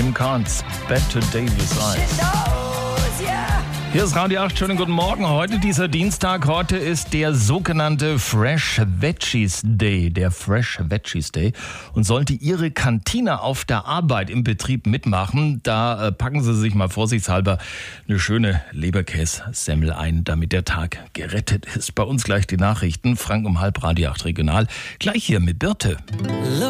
Kim Carnes, Better Davis Eyes. Hier ist Radio 8, schönen guten Morgen. Heute dieser Dienstag, heute ist der sogenannte Fresh Veggies Day, der Fresh Veggies Day. Und sollte Ihre Kantine auf der Arbeit im Betrieb mitmachen, da packen Sie sich mal vorsichtshalber eine schöne Leberkässemmel ein, damit der Tag gerettet ist. Bei uns gleich die Nachrichten, Frank um 7:30 Radio 8 Regional, gleich hier mit Birte.